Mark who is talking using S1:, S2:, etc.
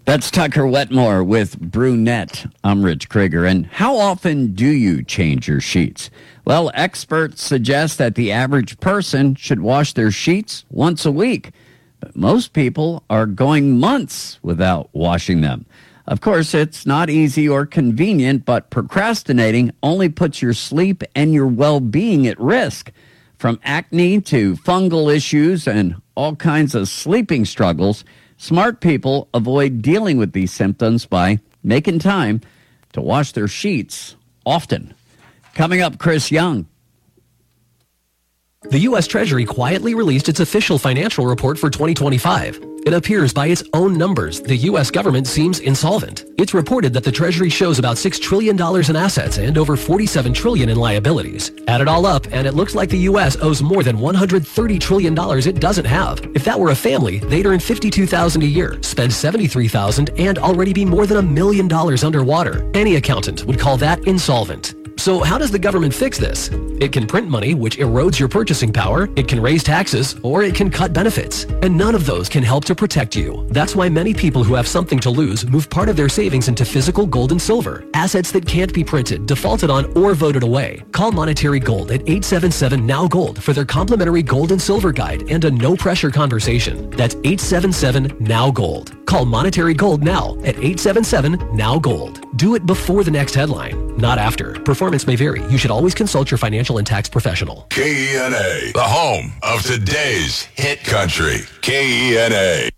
S1: That's Tucker Wetmore with Brunette. I'm Rich Krieger. And how often do you change your sheets? Well, experts suggest that the average person should wash their sheets once a week. But most people are going months without washing them. Of course, it's not easy or convenient, but procrastinating only puts your sleep and your well-being at risk. From acne to fungal issues and all kinds of sleeping struggles, smart people avoid dealing with these symptoms by making time to wash their sheets often. Coming up, Chris Young.
S2: The U.S. Treasury quietly released its official financial report for 2025. It appears by its own numbers, the U.S. government seems insolvent. It's reported that the Treasury shows about $6 trillion in assets and over $47 trillion in liabilities. Add it all up, and it looks like the U.S. owes more than $130 trillion it doesn't have. If that were a family, they'd earn $52,000 a year, spend $73,000, and already be more than $1 million underwater. Any accountant would call that insolvent. So how does the government fix this? It can print money, which erodes your purchasing power. It can raise taxes, or it can cut benefits. And none of those can help to protect you. That's why many people who have something to lose move part of their savings into physical gold and silver, assets that can't be printed, defaulted on, or voted away. Call Monetary Gold at 877-NOW-GOLD for their complimentary gold and silver guide and a no-pressure conversation. That's 877-NOW-GOLD. Call Monetary Gold now at 877-NOW-GOLD. Do it before the next headline, not after. Performance may vary. You should always consult your financial and tax professional.
S3: KENA, the home of today's hit country. KENA.